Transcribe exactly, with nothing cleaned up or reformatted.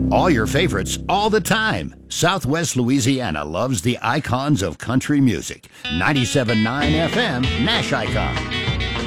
All your favorites all the time. Southwest Louisiana loves the icons of country music. ninety-seven point nine F M, Nash Icon.